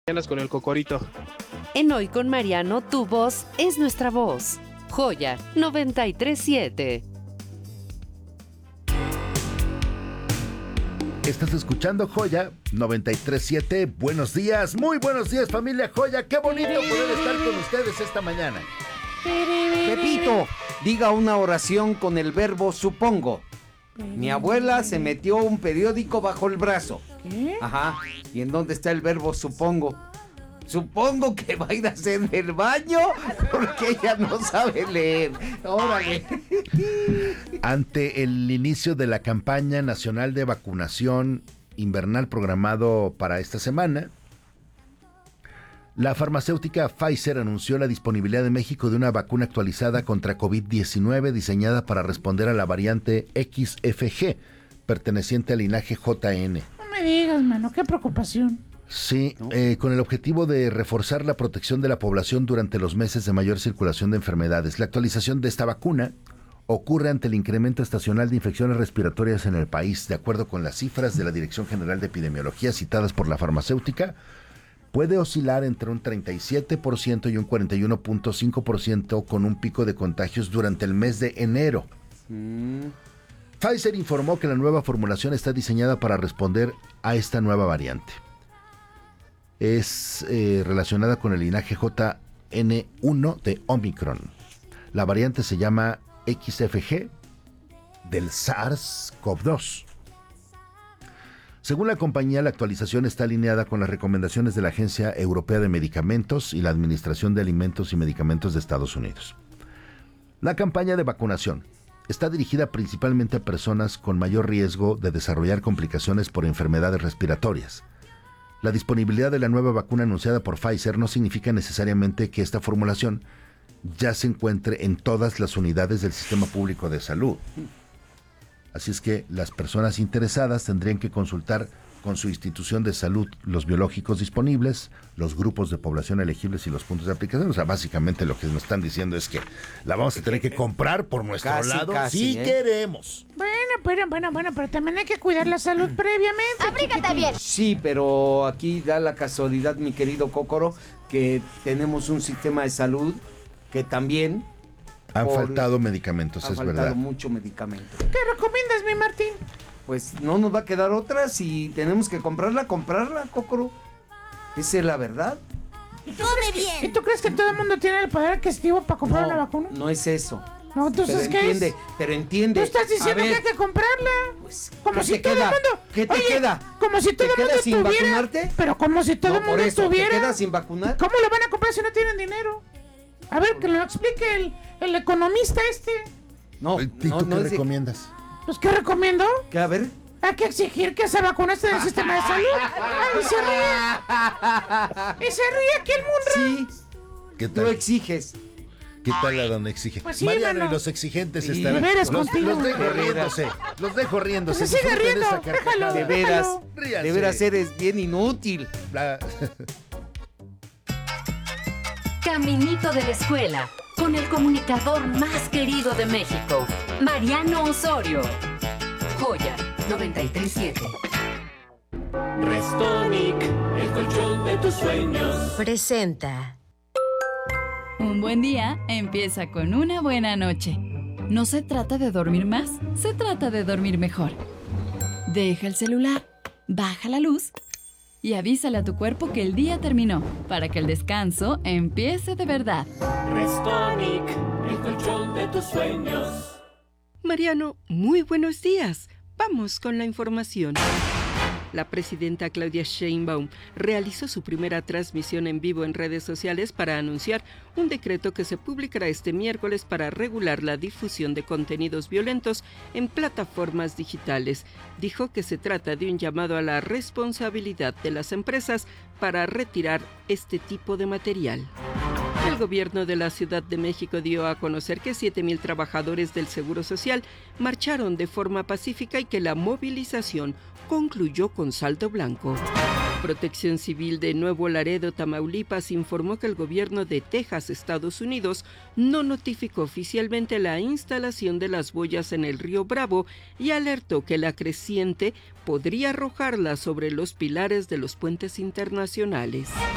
Mañanas con el Cocorito. En Hoy con Mariano, tu voz es nuestra voz. Joya 93.7. Estás escuchando Joya 93.7. Buenos días, muy buenos días, familia Joya. Qué bonito poder estar con ustedes esta mañana. Pepito, diga una oración con el verbo supongo. Mi abuela se metió un periódico bajo el brazo. ¿Qué? Ajá. ¿Y en dónde está el verbo supongo? Supongo que va a ir a hacer el baño porque ella no sabe leer. Órale. Ante el inicio de la campaña nacional de vacunación invernal programado para esta semana, la farmacéutica Pfizer anunció la disponibilidad en México de una vacuna actualizada contra COVID-19 diseñada para responder a la variante XFG, perteneciente al linaje JN. No me digas, mano, qué preocupación. Sí, con el objetivo de reforzar la protección de la población durante los meses de mayor circulación de enfermedades. La actualización de esta vacuna ocurre ante el incremento estacional de infecciones respiratorias en el país. De acuerdo con las cifras de la Dirección General de Epidemiología citadas por la farmacéutica, puede oscilar entre un 37% y un 41.5% con un pico de contagios durante el mes de enero. Pfizer informó que la nueva formulación está diseñada para responder a esta nueva variante. Es relacionada con el linaje JN1 de Omicron. La variante se llama XFG del SARS-CoV-2. Según la compañía, la actualización está alineada con las recomendaciones de la Agencia Europea de Medicamentos y la Administración de Alimentos y Medicamentos de Estados Unidos. La campaña de vacunación está dirigida principalmente a personas con mayor riesgo de desarrollar complicaciones por enfermedades respiratorias. La disponibilidad de la nueva vacuna anunciada por Pfizer no significa necesariamente que esta formulación ya se encuentre en todas las unidades del sistema público de salud. Así es que las personas interesadas tendrían que consultar con su institución de salud los biológicos disponibles, los grupos de población elegibles y los puntos de aplicación. O sea, básicamente lo que nos están diciendo es que la vamos a tener que comprar por nuestro lado si queremos. Bueno, pero también hay que cuidar la salud previamente. Abrígate bien. Sí, pero aquí da la casualidad, mi querido Cócoro, que tenemos un sistema de salud que también Han faltado medicamentos, es verdad. Han faltado mucho medicamento. ¿Qué recomiendas, mi Martín? Pues no nos va a quedar otra si tenemos que comprarla, Cócoro. Esa es la verdad. Come bien. ¿Y tú crees que todo el mundo tiene el poder adquisitivo para comprar una vacuna? No es eso. No, entonces, ¿qué es? Pero entiende. Tú estás diciendo que hay que comprarla. Pues, Como ¿qué si te todo el queda? mundo... ¿Qué te Oye, queda? Como si todo el ¿Te mundo quedas sin estuviera... vacunarte? Pero como si todo el mundo por eso, estuviera... ¿te quedas sin vacunar? ¿Cómo lo van a comprar si no tienen dinero? A ver, que lo explique el economista este. No, ¿Y tú qué recomiendas? Pues, ¿qué recomiendo? ¿Qué? A ver. Hay que exigir que se vacune en el sistema de salud. ¡Ay, se ríe! ¡Y se ríe aquí el Munra! Sí, ¿Qué tú tal? exiges. ¿Qué tal la donde exige? Pues sí, Mariano mano. y los exigentes Sí. estarán. De veras, los contigo. dejo De veras. riéndose. Los dejo riéndose. Pues sigue Disfruten riendo, esta carcajada. De veras, Déjalo. Ríanse. de veras eres bien inútil. La- Caminito de la escuela, con el comunicador más querido de México, Mariano Osorio. Joya 93.7. Restonic, el colchón de tus sueños. Presenta. Un buen día empieza con una buena noche. No se trata de dormir más, se trata de dormir mejor. Deja el celular, baja la luz y avísale a tu cuerpo que el día terminó, para que el descanso empiece de verdad. Restonic, el colchón de tus sueños. Mariano, muy buenos días. Vamos con la información. La presidenta Claudia Sheinbaum realizó su primera transmisión en vivo en redes sociales para anunciar un decreto que se publicará este miércoles para regular la difusión de contenidos violentos en plataformas digitales. Dijo que se trata de un llamado a la responsabilidad de las empresas para retirar este tipo de material. El gobierno de la Ciudad de México dio a conocer que 7,000 trabajadores del Seguro Social marcharon de forma pacífica y que la movilización concluyó con saldo blanco. Protección Civil de Nuevo Laredo, Tamaulipas, informó que el gobierno de Texas, Estados Unidos, no notificó oficialmente la instalación de las boyas en el río Bravo y alertó que la creciente podría arrojarlas sobre los pilares de los puentes internacionales.